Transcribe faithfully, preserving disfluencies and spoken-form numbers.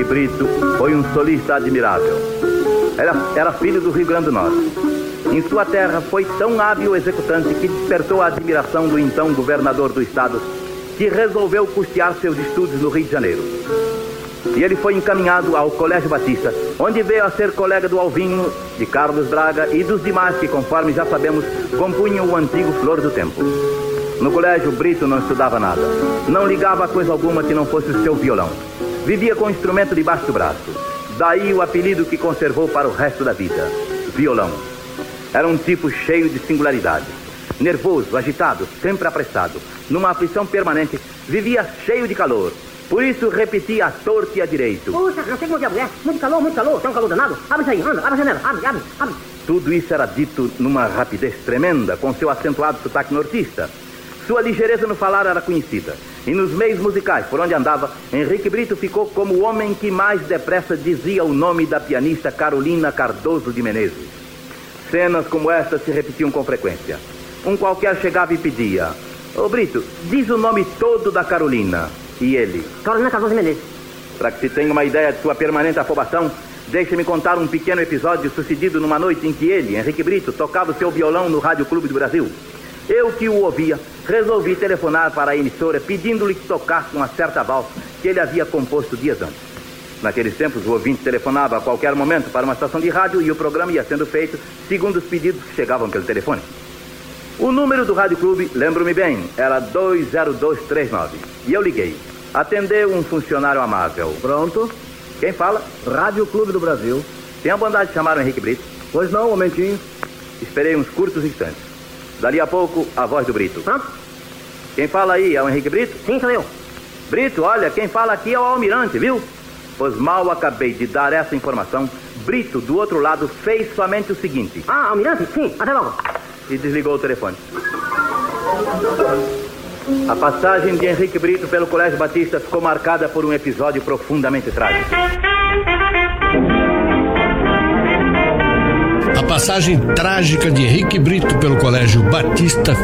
Brito foi um solista admirável. Era, era filho do Rio Grande do Norte. Em sua terra foi tão hábil executante que despertou a admiração do então governador do estado, que resolveu custear seus estudos no Rio de Janeiro. E ele foi encaminhado ao Colégio Batista, onde veio a ser colega do Alvinho, de Carlos Braga e dos demais que, conforme já sabemos, compunham o antigo Flor do Tempo. No colégio, Brito não estudava nada. Não ligava a coisa alguma que não fosse o seu violão. Vivia com o instrumento debaixo do braço. Daí o apelido que conservou para o resto da vida, violão. Era um tipo cheio de singularidade. Nervoso, agitado, sempre apressado. Numa aflição permanente, vivia cheio de calor. Por isso repetia a torto e a direito. Puxa, não sei como é a mulher. Muito calor, muito calor. Tem um calor danado. Abre isso aí, anda, abre a janela. Abre, abre, abre. Tudo isso era dito numa rapidez tremenda, com seu acentuado sotaque nortista. Sua ligeireza no falar era conhecida. E nos meios musicais por onde andava, Henrique Brito ficou como o homem que mais depressa dizia o nome da pianista Carolina Cardoso de Menezes. Cenas como esta se repetiam com frequência. Um qualquer chegava e pedia: Ô Brito, diz o nome todo da Carolina. E ele: Carolina Cardoso de Menezes. Para que se tenha uma ideia de sua permanente afobação, deixe-me contar um pequeno episódio sucedido numa noite em que ele, Henrique Brito, tocava o seu violão no Rádio Clube do Brasil. Eu, que o ouvia, resolvi telefonar para a emissora pedindo-lhe que tocasse uma certa valsa que ele havia composto dias antes. Naqueles tempos, o ouvinte telefonava a qualquer momento para uma estação de rádio e o programa ia sendo feito segundo os pedidos que chegavam pelo telefone. O número do Rádio Clube, lembro-me bem, era dois zero dois três nove. E eu liguei. Atendeu um funcionário amável. Pronto. Quem fala? Rádio Clube do Brasil. Tem a bondade de chamar o Henrique Brito? Pois não, um momentinho. Esperei uns curtos instantes. Dali a pouco, a voz do Brito. Pronto? Quem fala aí é o Henrique Brito? Sim, sou eu. Brito, olha, quem fala aqui é o Almirante, viu? Pois mal acabei de dar essa informação, Brito, do outro lado, fez somente o seguinte. Ah, Almirante? Sim, até logo. E desligou o telefone. A passagem de Henrique Brito pelo Colégio Batista ficou marcada por um episódio profundamente trágico. A passagem trágica de Henrique Brito pelo Colégio Batista